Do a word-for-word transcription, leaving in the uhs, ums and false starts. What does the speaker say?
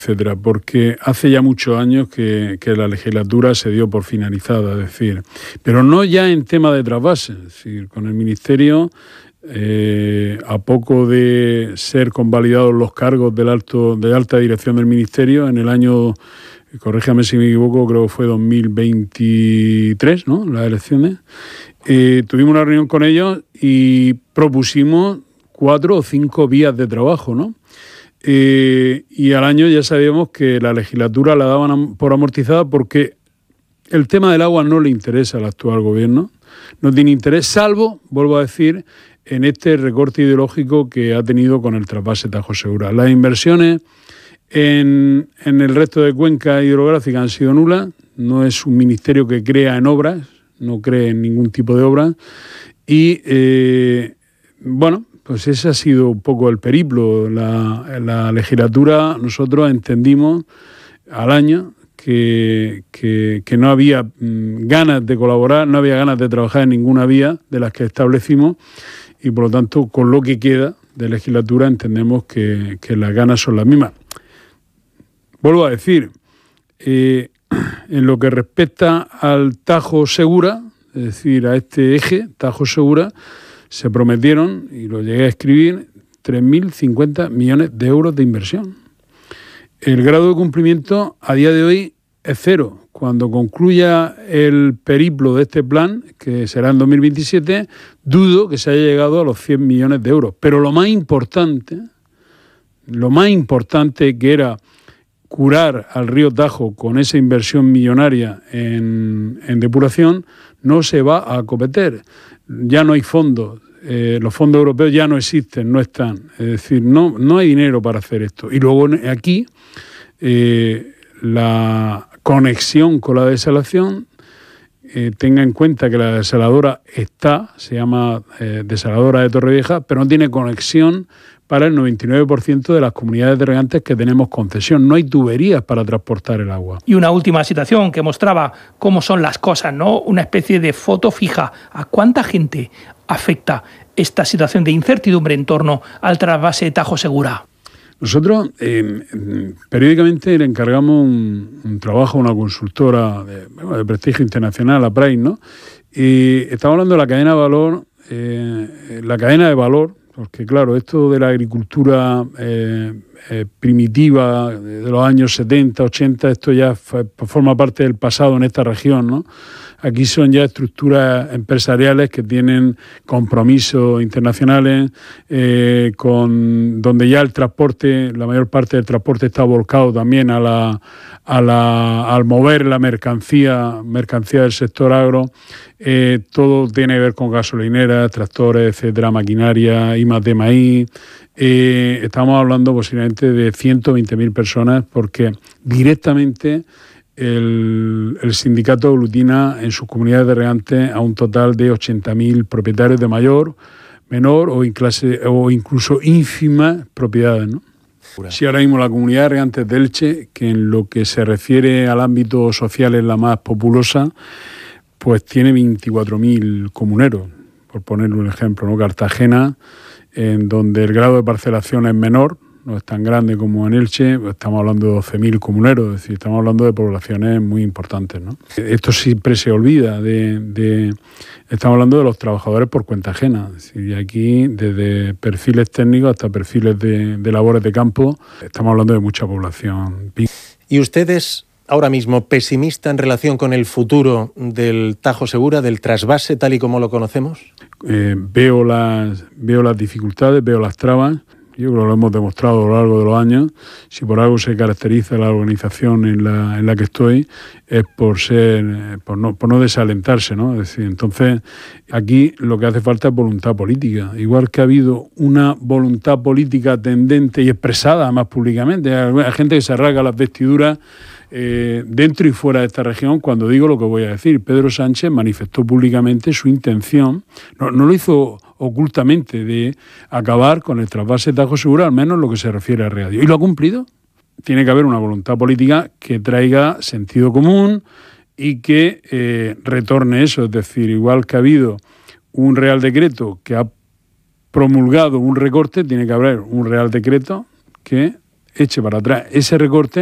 etcétera, porque hace ya muchos años que, que la legislatura se dio por finalizada, es decir, pero no ya en tema de trasvase, es decir, con el Ministerio, eh, a poco de ser convalidados los cargos del alto, de alta dirección del Ministerio, en el año, corríjame si me equivoco, creo que fue dos mil veintitrés, ¿no?, las elecciones, eh, tuvimos una reunión con ellos y propusimos cuatro o cinco vías de trabajo, ¿no? Eh, y al año ya sabíamos que la legislatura la daban por amortizada porque el tema del agua no le interesa al actual gobierno, no tiene interés, salvo, vuelvo a decir, en este recorte ideológico que ha tenido con el trasvase Tajo Segura. Las inversiones en, en el resto de cuencas hidrográficas han sido nulas, no es un ministerio que crea en obras, no cree en ningún tipo de obras y, eh, bueno, pues ese ha sido un poco el periplo. La, la legislatura, nosotros entendimos al año que, que, que no había mmm, ganas de colaborar, no había ganas de trabajar en ninguna vía de las que establecimos y por lo tanto con lo que queda de legislatura entendemos que, que las ganas son las mismas. Vuelvo a decir, eh, en lo que respecta al Tajo Segura, es decir, a este eje, Tajo Segura, se prometieron, y lo llegué a escribir, tres mil cincuenta millones de euros de inversión. El grado de cumplimiento a día de hoy es cero. Cuando concluya el periplo de este plan, que será en dos mil veintisiete, dudo que se haya llegado a los cien millones de euros. Pero lo más importante, lo más importante que era curar al río Tajo con esa inversión millonaria en, en depuración, no se va a acometer. Ya no hay fondos, eh, los fondos europeos ya no existen, no están. Es decir, no, no hay dinero para hacer esto. Y luego aquí eh, la conexión con la desalación, eh, tenga en cuenta que la desaladora está, se llama eh, desaladora de Torrevieja, pero no tiene conexión para el noventa y nueve por ciento de las comunidades de regantes que tenemos concesión. No hay tuberías para transportar el agua. Y una última situación que mostraba cómo son las cosas, ¿no? Una especie de foto fija. ¿A cuánta gente afecta esta situación de incertidumbre en torno al trasvase Tajo Segura? Nosotros eh, periódicamente le encargamos un, un trabajo a una consultora de, bueno, de prestigio internacional, a Price, ¿no? Y estamos hablando de la cadena de valor, eh, la cadena de valor, porque claro, esto de la agricultura eh, eh, primitiva de los años setenta, ochenta, esto ya fue, forma parte del pasado en esta región, ¿no? Aquí son ya estructuras empresariales que tienen compromisos internacionales, eh, con donde ya el transporte, la mayor parte del transporte está volcado también a la, a la, al mover la mercancía, mercancía del sector agro. Eh, todo tiene que ver con gasolineras, tractores, etcétera, maquinaria, I más D maíz. Eh, estamos hablando posiblemente de ciento veinte mil personas porque directamente El, el sindicato aglutina en sus comunidades de regantes a un total de ochenta mil propietarios de mayor, menor o, inclase, o incluso ínfimas propiedades, ¿no? Sí, ahora mismo la comunidad de regantes de Elche, que en lo que se refiere al ámbito social es la más populosa, pues tiene veinticuatro mil comuneros, por ponerle un ejemplo, ¿no? Cartagena, en donde el grado de parcelación es menor, no es tan grande como en Elche, estamos hablando de doce mil comuneros, es decir, estamos hablando de poblaciones muy importantes, ¿no? Esto siempre se olvida, de, de estamos hablando de los trabajadores por cuenta ajena, es decir, aquí desde perfiles técnicos hasta perfiles de, de labores de campo, estamos hablando de mucha población. ¿Y ustedes ahora mismo pesimista en relación con el futuro del Tajo Segura, del trasvase tal y como lo conocemos? Eh, veo las, veo las dificultades, veo las trabas. Yo creo que lo hemos demostrado a lo largo de los años. Si por algo se caracteriza la organización en la, en la que estoy, es por ser, por no, por no desalentarse, ¿no? Es decir, entonces, aquí lo que hace falta es voluntad política. Igual que ha habido una voluntad política tendente y expresada más públicamente. Hay gente que se rasga las vestiduras eh, dentro y fuera de esta región cuando digo lo que voy a decir. Pedro Sánchez manifestó públicamente su intención, no, no lo hizo ocultamente, de acabar con el trasvase Tajo Segura, al menos en lo que se refiere a regadío. ¿Y lo ha cumplido? Tiene que haber una voluntad política que traiga sentido común y que eh, retorne eso. Es decir, igual que ha habido un Real Decreto que ha promulgado un recorte, tiene que haber un Real Decreto que eche para atrás ese recorte